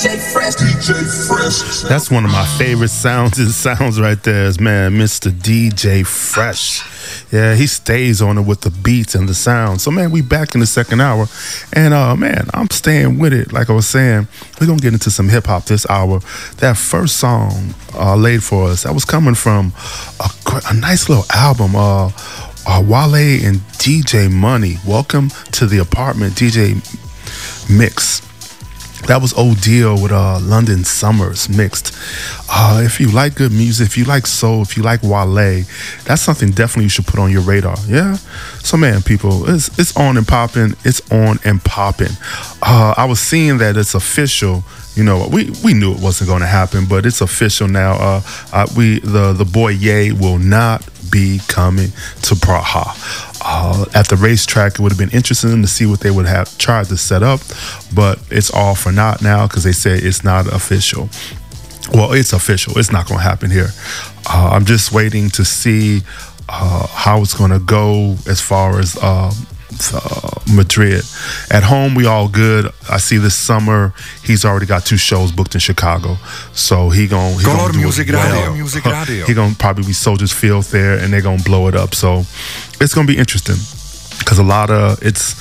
That's one of my favorite sounds. It sounds right there is, man, Mr. DJ Fresh. Yeah, he stays on it with the beats and the sound. So, man, we back in the second hour. And, man, I'm staying with it. Like I was saying, we're going to get into some hip-hop this hour. That first song laid for us, that was coming from a nice little album. Wale and DJ Money. Welcome to the apartment, DJ Mix. That was Old Deal with London Summers mixed. If you like good music, if you like soul, if you like Wale, that's something definitely you should put on your radar. Yeah. So, man, people, it's on and popping. It's on and popping. I was seeing that it's official. You know, we knew it wasn't going to happen, but it's official now. The boy Ye will not be coming to Praha. At the racetrack, it would have been interesting to see what they would have tried to set up, but it's all for naught now because they say it's not official. Well, it's official. It's not going to happen here. I'm just waiting to see how it's going to go as far as Madrid. At home, we all good. I see this summer he's already got 2 shows booked in Chicago, so he gonna do Music it well. Music Radio. He gonna probably be Soldiers Field there, and they're gonna blow it up. So it's gonna be interesting because a lot of it's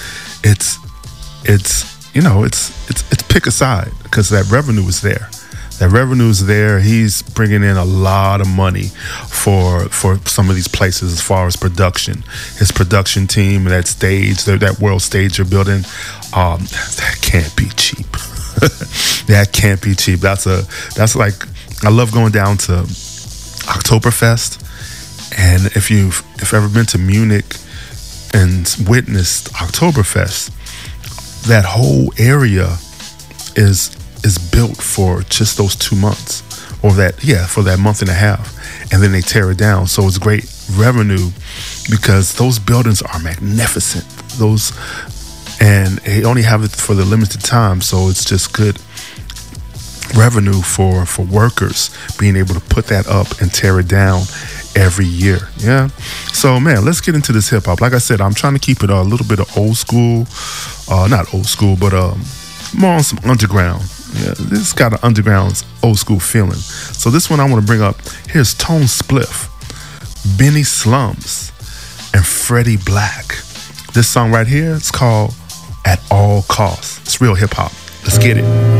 pick a side because that revenue is there. That revenue is there. He's bringing in a lot of money for some of these places as far as production. His production team, that stage, that world stage you're building, that can't be cheap. That can't be cheap. That's like, I love going down to Oktoberfest, and if you've ever been to Munich and witnessed Oktoberfest, that whole area is built for just those 2 months, or for that month and a half, and then they tear it down. So it's great revenue because those buildings are magnificent. And they only have it for the limited time, so it's just good revenue for workers being able to put that up and tear it down every year. Yeah. So, man, let's get into this hip hop. Like I said, I'm trying to keep it a little bit of old school, not old school, but more on some underground. Yeah, this got an underground old school feeling. So this one I want to bring up. Here's Tone Spliff, Benny Slums, and Freddie Black. This song right here, it's called At All Costs. It's real hip hop. Let's get it.